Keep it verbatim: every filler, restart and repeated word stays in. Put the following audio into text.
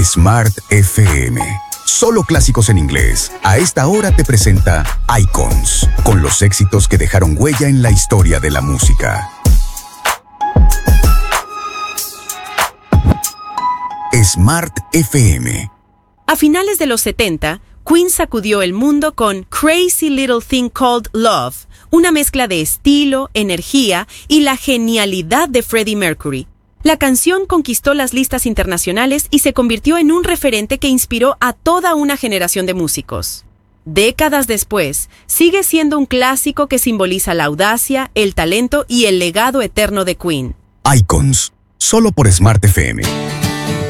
Smart F M. Solo clásicos en inglés. A esta hora te presenta Icons, con los éxitos que dejaron huella en la historia de la música. Smart F M. A finales de los setenta, Queen sacudió el mundo con Crazy Little Thing Called Love, una mezcla de estilo, energía y la genialidad de Freddie Mercury. La canción conquistó las listas internacionales y se convirtió en un referente que inspiró a toda una generación de músicos. Décadas después, sigue siendo un clásico que simboliza la audacia, el talento y el legado eterno de Queen. Icons, solo por Smart F M.